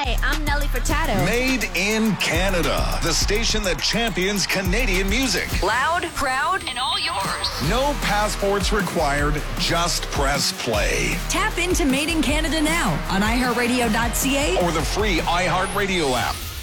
Hi, I'm Nelly Furtado. Made in Canada, the station that champions Canadian music. Loud, proud, and all yours. No passports required, just press play. Tap into Made in Canada now on iHeartRadio.ca or the free iHeartRadio app.